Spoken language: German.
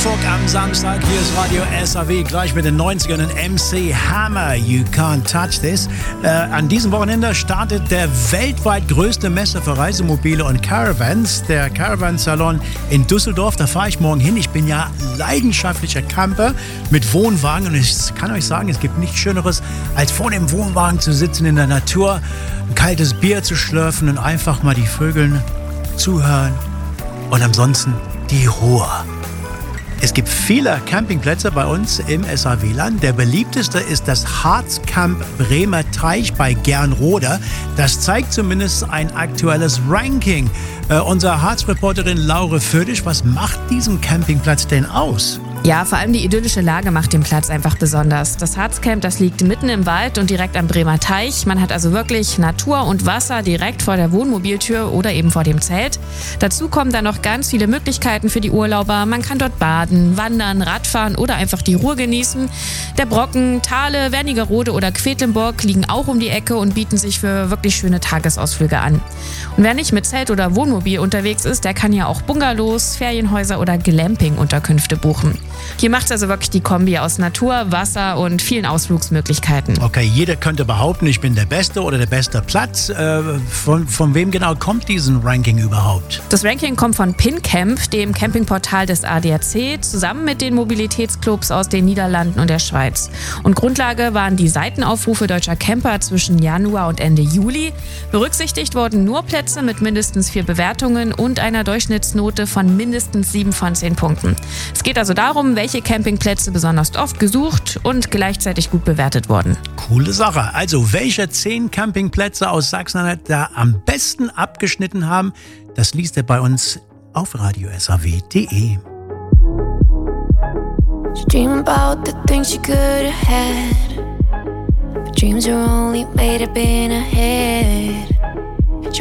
Unfug am Samstag. Hier ist Radio SAW, gleich mit den 90ern und MC Hammer, You Can't Touch This. An diesem Wochenende startet der weltweit größte Messe für Reisemobile und Caravans, der Caravan Salon in Düsseldorf. Da fahre ich morgen hin. Ich bin ja leidenschaftlicher Camper mit Wohnwagen und ich kann euch sagen, es gibt nichts Schöneres, als vor dem Wohnwagen zu sitzen in der Natur, ein kaltes Bier zu schlürfen und einfach mal die Vögeln zuhören und ansonsten die Ruhe. Es gibt viele Campingplätze bei uns im SAW-Land. Der beliebteste ist das Harzcamp Bremer Teich bei Gernrode. Das zeigt zumindest ein aktuelles Ranking. Unsere Harz-Reporterin Laure Födisch, was macht diesen Campingplatz denn aus? Ja, vor allem die idyllische Lage macht den Platz einfach besonders. Das Harzcamp, das liegt mitten im Wald und direkt am Bremer Teich. Man hat also wirklich Natur und Wasser direkt vor der Wohnmobiltür oder eben vor dem Zelt. Dazu kommen dann noch ganz viele Möglichkeiten für die Urlauber. Man kann dort baden, wandern, Radfahren oder einfach die Ruhe genießen. Der Brocken, Thale, Wernigerode oder Quedlinburg liegen auch um die Ecke und bieten sich für wirklich schöne Tagesausflüge an. Und wer nicht mit Zelt oder Wohnmobil unterwegs ist, der kann ja auch Bungalows, Ferienhäuser oder Glamping-Unterkünfte buchen. Hier macht es also wirklich die Kombi aus Natur, Wasser und vielen Ausflugsmöglichkeiten. Okay, jeder könnte behaupten, ich bin der Beste oder der beste Platz. Von wem genau kommt diesen Ranking überhaupt? Das Ranking kommt von PinCamp, dem Campingportal des ADAC, zusammen mit den Mobilitätsclubs aus den Niederlanden und der Schweiz. Und Grundlage waren die Seitenaufrufe deutscher Camper zwischen Januar und Ende Juli. Berücksichtigt wurden nur Plätze mit mindestens 4 Bewertungen und einer Durchschnittsnote von mindestens 7 von 10 Punkten. Es geht also darum, welche Campingplätze besonders oft gesucht und gleichzeitig gut bewertet wurden. Coole Sache. Also, welche 10 Campingplätze aus Sachsen-Anhalt da am besten abgeschnitten haben, das liest ihr bei uns auf radiosaw.de. Dream about the things you could have had, but dreams are only made up in a head.